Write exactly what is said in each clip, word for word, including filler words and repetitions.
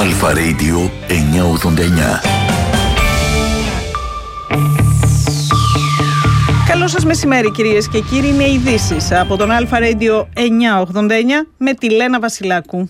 Αλφα Radio εννιακόσια ογδόντα εννιά. Καλό σας μεσημέρι κυρίες και κύριοι, είναι ειδήσεις από τον Αλφα Radio εννιακόσια ογδόντα εννιά με τη Λένα Βασιλάκου.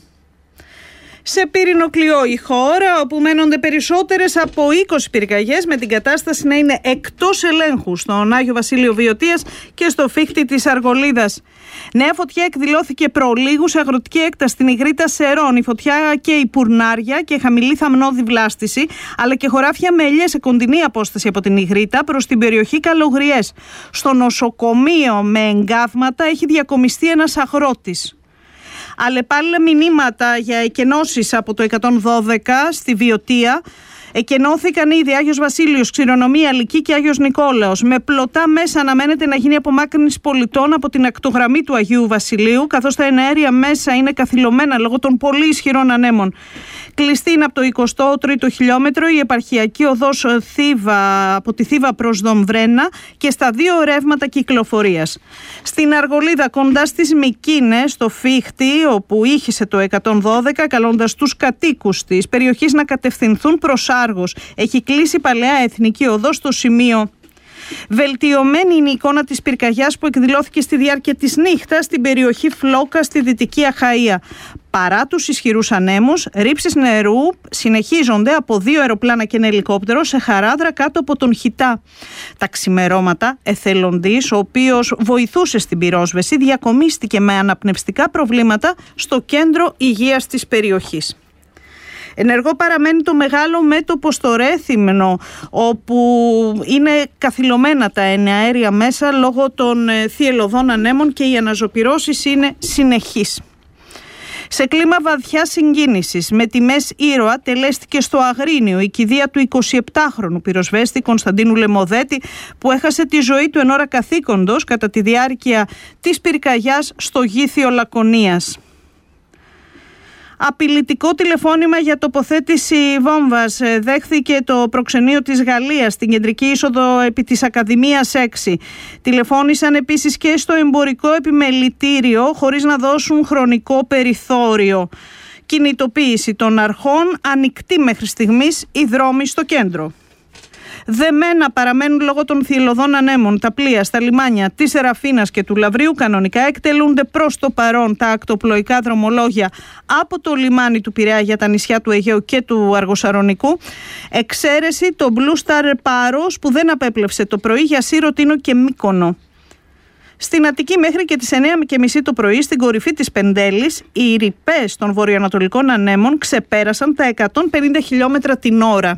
Σε πύρινο κλειό η χώρα, όπου μένονται περισσότερες από είκοσι πυρκαγιές, με την κατάσταση να είναι εκτός ελέγχου στον Άγιο Βασίλειο Βιωτίας και στο Φίχτη της Αργολίδας. Νέα φωτιά εκδηλώθηκε προλίγου σε αγροτική έκταση στην Ιγρήτα Σερών. Η φωτιά και η πουρνάρια και χαμηλή θαμνώδη βλάστηση, αλλά και χωράφια με ελιές σε κοντινή απόσταση από την Ιγρήτα προς την περιοχή Καλογριές. Στο νοσοκομείο με εγκάβματα έχει διακομιστεί ένας αγρότης. Αλλεπάλληλα μηνύματα για εκενώσεις από το εκατόν δώδεκα στη Βιωτία. Εκενώθηκαν ήδη Άγιος Βασίλειος, Ξηρονομία, Λυκή και Άγιος Νικόλαος. Με πλωτά μέσα αναμένεται να γίνει απομάκρυνση πολιτών από την ακτογραμμή του Αγίου Βασιλείου, καθώς τα εναέρια μέσα είναι καθυλωμένα λόγω των πολύ ισχυρών ανέμων. Κλειστή είναι από το εικοστό τρίτο χιλιόμετρο η επαρχιακή οδός Θήβα, από τη Θήβα προς Δομβρένα και στα δύο ρεύματα κυκλοφορίας. Στην Αργολίδα, κοντά στις Μικίνες, στο Φίχτη, όπου ήχησε το εκατόν δώδεκα, καλώντας τους κατοίκους της περιοχής να κατευθυνθούν προς Άργος. Έχει κλείσει παλαιά εθνική οδός στο σημείο. Βελτιωμένη είναι η εικόνα της πυρκαγιάς που εκδηλώθηκε στη διάρκεια της νύχτας στην περιοχή Φλόκα στη Δυτική Αχαΐα. Παρά τους ισχυρούς ανέμους, ρήψεις νερού συνεχίζονται από δύο αεροπλάνα και ένα ελικόπτερο σε χαράδρα κάτω από τον Χιτά. Τα ξημερώματα, εθελοντής, ο οποίος βοηθούσε στην πυρόσβεση, διακομίστηκε με αναπνευστικά προβλήματα στο κέντρο υγείας της περιοχής. Ενεργό παραμένει το μεγάλο μέτωπο στο Ρέθυμνο, όπου είναι καθυλωμένα τα εναέρια μέσα λόγω των θυελλωδών ανέμων και οι αναζωπυρώσεις είναι συνεχείς. Σε κλίμα βαθιά συγκίνησης, με τιμές ήρωα, τελέστηκε στο Αγρίνιο η κηδεία του εικοσιεπτάχρονου πυροσβέστη Κωνσταντίνου Λεμοδέτη, που έχασε τη ζωή του εν ώρα καθήκοντος κατά τη διάρκεια της πυρκαγιάς στο Γήθιο Λακωνίας. Απειλητικό τηλεφώνημα για τοποθέτηση βόμβας δέχθηκε το προξενείο της Γαλλίας στην κεντρική είσοδο επί της Ακαδημίας έξι. Τηλεφώνησαν επίσης και στο εμπορικό επιμελητήριο χωρίς να δώσουν χρονικό περιθώριο. Κινητοποίηση των αρχών, ανοιχτή μέχρι στιγμής οι δρόμοι στο κέντρο. Δεμένα παραμένουν λόγω των θυελλωδών ανέμων. Τα πλοία στα λιμάνια της Σεραφίνας και του Λαβρίου κανονικά εκτελούνται προς το παρόν τα ακτοπλοϊκά δρομολόγια από το λιμάνι του Πειραιά για τα νησιά του Αιγαίου και του Αργοσαρονικού. Εξαίρεση το Blue Star Πάros που δεν απέπλευσε το πρωί για Σύρο, Τίνο και Μύκονο. Στην Αττική μέχρι και τις εννιά και μισή το πρωί, στην κορυφή της Πεντέλης, οι ρηπές των βορειοανατολικών ανέμων ξεπέρασαν τα εκατόν πενήντα χιλιόμετρα την ώρα.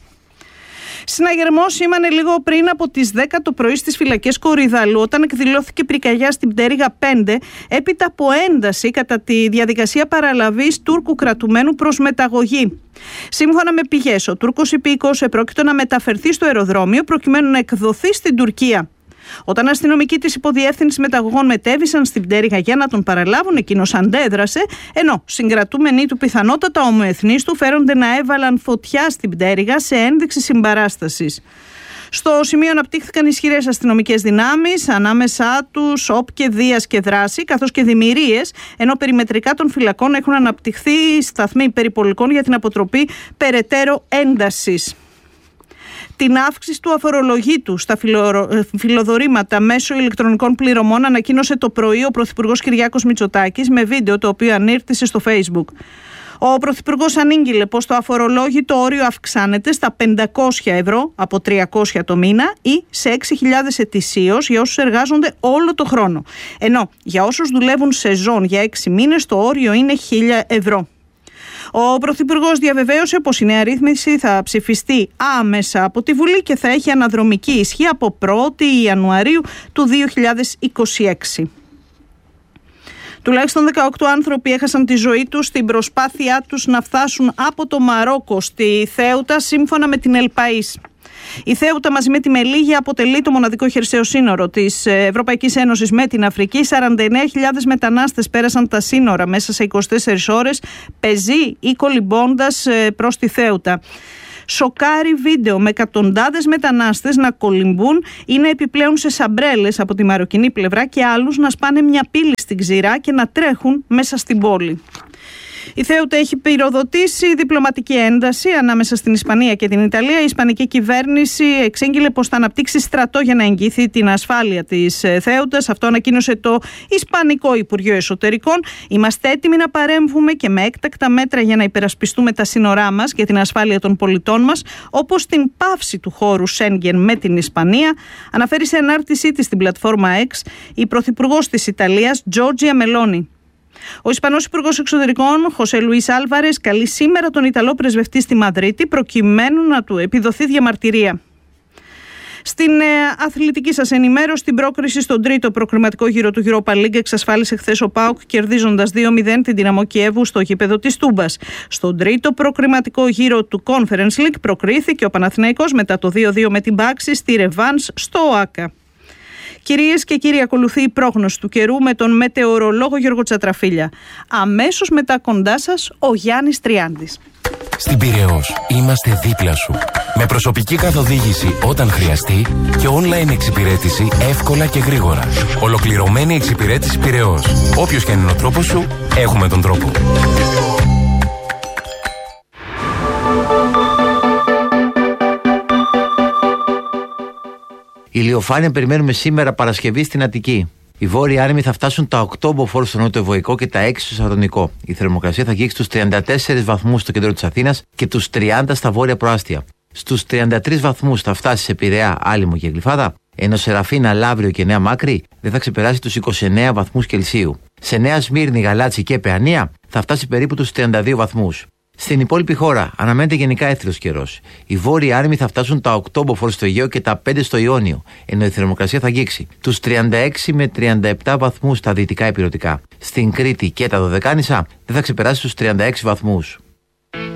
Συναγερμός σήμανε λίγο πριν από τις δέκα το πρωί στις φυλακές Κορυδαλού, όταν εκδηλώθηκε πυρκαγιά στην Πτέρυγα πέντε, έπειτα από ένταση κατά τη διαδικασία παραλαβής Τούρκου κρατουμένου προς μεταγωγή. Σύμφωνα με πηγές, ο Τούρκος υπήκοος επρόκειτο να μεταφερθεί στο αεροδρόμιο προκειμένου να εκδοθεί στην Τουρκία. Όταν αστυνομικοί της υποδιεύθυνσης μεταγωγών μετέβησαν στην Πτέρυγα για να τον παραλάβουν, εκείνος αντέδρασε, ενώ συγκρατούμενοι του πιθανότατα ομοεθνείς του φέρονται να έβαλαν φωτιά στην Πτέρυγα σε ένδειξη συμπαράστασης. Στο σημείο αναπτύχθηκαν ισχυρές αστυνομικές δυνάμεις, ανάμεσά τους ΟΠ και Δίας και Δράση, καθώς και δημιουργίες, ενώ περιμετρικά των φυλακών έχουν αναπτυχθεί σταθμοί περιπολικών για την αποτροπή περαιτέρω έντασης. Την αύξηση του αφορολογήτου στα φιλοδορήματα μέσω ηλεκτρονικών πληρωμών ανακοίνωσε το πρωί ο Πρωθυπουργός Κυριάκος Μητσοτάκης με βίντεο το οποίο ανήρτησε στο Facebook. Ο Πρωθυπουργός ανήγγειλε πως το αφορολόγητο όριο αυξάνεται στα πεντακόσια ευρώ από τριακόσια το μήνα ή σε έξι χιλιάδες ετησίως για όσους εργάζονται όλο το χρόνο. Ενώ για όσους δουλεύουν σεζόν για έξι μήνες το όριο είναι χίλια ευρώ. Ο Πρωθυπουργός διαβεβαίωσε πως η νέα ρύθμιση θα ψηφιστεί άμεσα από τη Βουλή και θα έχει αναδρομική ισχύ από πρώτη Ιανουαρίου του δύο χιλιάδες είκοσι έξι. Τουλάχιστον δεκαοκτώ άνθρωποι έχασαν τη ζωή τους στην προσπάθειά τους να φτάσουν από το Μαρόκο στη Θέουτα, σύμφωνα με την Ελπαΐς. Η Θέουτα μαζί με τη Μελίγια αποτελεί το μοναδικό χερσαίο σύνορο της Ευρωπαϊκής Ένωσης με την Αφρική. σαράντα εννέα χιλιάδες μετανάστες πέρασαν τα σύνορα μέσα σε είκοσι τέσσερις ώρες, πεζοί ή κολυμπώντας προς τη Θέουτα. Σοκάρι βίντεο με εκατοντάδες μετανάστες να κολυμπούν ή να επιπλέουν σε σαμπρέλες από τη μαροκινή πλευρά και άλλους να σπάνε μια πύλη στην ξηρά και να τρέχουν μέσα στην πόλη. Η Θέουτα έχει πυροδοτήσει διπλωματική ένταση ανάμεσα στην Ισπανία και την Ιταλία. Η ισπανική κυβέρνηση εξήγηλε πως θα αναπτύξει στρατό για να εγγυηθεί την ασφάλεια της Θέουτας. Αυτό ανακοίνωσε το Ισπανικό Υπουργείο Εσωτερικών. Είμαστε έτοιμοι να παρέμβουμε και με έκτακτα μέτρα για να υπερασπιστούμε τα σύνορά μας και την ασφάλεια των πολιτών μας, όπως την πάυση του χώρου Σέγγεν με την Ισπανία, αναφέρει σε ανάρτησή της στην πλατφόρμα X η πρωθυπουργός της Ιταλίας, Τζόρτζια Μελόνι. Ο Ισπανός Υπουργός Εξωτερικών, Χωσέ Λουίς Άλβαρες, καλεί σήμερα τον Ιταλό πρεσβευτή στη Μαδρίτη προκειμένου να του επιδοθεί διαμαρτυρία. Στην ε, αθλητική σας ενημέρωση, την πρόκριση στον τρίτο προκριματικό γύρο του Europa League εξασφάλισε χθες ο ΠΑΟΚ κερδίζοντας δύο μηδέν την Δυναμό Κιέβου στο γήπεδο της Τούμπας. Στον τρίτο προκριματικό γύρο του Conference League προκρίθηκε ο Παναθηναϊκός μετά το δύο δύο με την Πάξη στη ρεβάνς στο ΟΑΚΑ. Κυρίες και κύριοι, ακολουθεί η πρόγνωση του καιρού με τον μετεωρολόγο Γιώργο Τσατραφίλια. Αμέσως μετά κοντά σας ο Γιάννης Τριάντης. Στην Πειραιώς είμαστε δίπλα σου. Με προσωπική καθοδήγηση όταν χρειαστεί και online εξυπηρέτηση εύκολα και γρήγορα. Ολοκληρωμένη εξυπηρέτηση Πειραιώς. Όποιος και αν είναι ο τρόπος σου, έχουμε τον τρόπο. Ηλιοφάνεια περιμένουμε σήμερα Παρασκευή στην Αττική. Οι βόρειοι άνεμοι θα φτάσουν τα οκτώ μποφόρ στο νότιο-βοϊκό και τα έξι στο Σαρδονικό. Η θερμοκρασία θα αγγίξει τους τριάντα τέσσερις βαθμούς στο κέντρο της Αθήνας και τους τριάντα στα βόρεια προάστια. Στους τριάντα τρεις βαθμούς θα φτάσει σε Πειραιά, Άλυμο και Γλυφάδα, ενώ σε Ραφίνα, Λαύριο και Νέα Μάκρη δεν θα ξεπεράσει τους είκοσι εννέα βαθμούς Κελσίου. Σε Νέα Σμύρνη, Γαλάτσι και Παιανία θα φτάσει περίπου τους τριάντα δύο βαθμούς. Στην υπόλοιπη χώρα αναμένεται γενικά έθριος καιρός. Οι βόρειοι άνεμοι θα φτάσουν τα οκτώ μποφόρ στο Αιγαίο και τα πέντε στο Ιόνιο, ενώ η θερμοκρασία θα αγγίξει τους τριάντα έξι με τριάντα επτά βαθμούς στα δυτικά ηπειρωτικά. Στην Κρήτη και τα Δωδεκάνησα δεν θα ξεπεράσει τους τριάντα έξι βαθμούς.